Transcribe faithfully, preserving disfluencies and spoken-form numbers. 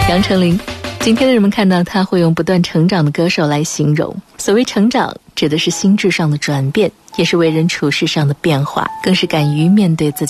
杨丞琳。今天的人们看到他会用不断成长的歌手来形容，所谓成长指的是心智上的转变，也是为人处事上的变化，更是敢于面对自己